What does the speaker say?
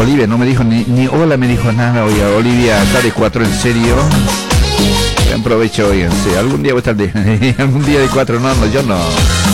Olivia no me dijo ni hola, me dijo nada. Oiga, Olivia, está de 4 en serio. Buen provecho, oigan, sí. Algún día voy a estar algún día de 4, no, yo no.